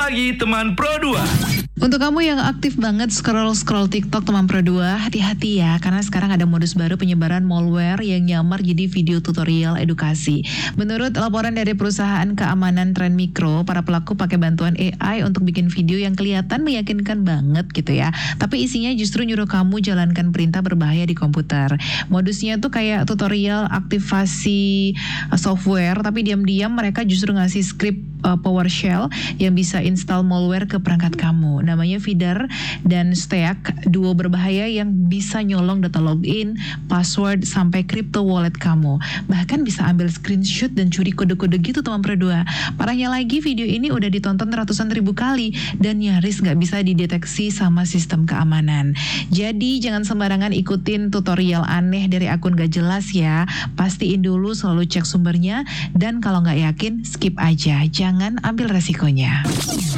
pagi teman Pro 2. Untuk kamu yang aktif banget scroll TikTok teman Pro 2, hati-hati ya, karena sekarang ada modus baru penyebaran malware yang nyamar jadi video tutorial edukasi. Menurut laporan dari perusahaan keamanan Trend Micro, para pelaku pakai bantuan AI untuk bikin video yang kelihatan meyakinkan banget gitu ya. Tapi isinya justru nyuruh kamu jalankan perintah berbahaya di komputer. Modusnya tuh kayak tutorial aktivasi software, tapi diam-diam mereka justru ngasih script PowerShell yang bisa install malware ke perangkat kamu. Namanya Vidar dan Steak, duo berbahaya yang bisa nyolong data login, password, sampai crypto wallet kamu. Bahkan bisa ambil screenshot dan curi kode-kode gitu teman Pro 2. Parahnya lagi, video ini udah ditonton ratusan ribu kali dan nyaris gak bisa dideteksi sama sistem keamanan. Jadi jangan sembarangan ikutin tutorial aneh dari akun gak jelas ya. Pastiin dulu, selalu cek sumbernya, dan kalau gak yakin skip aja. Jangan ambil resikonya.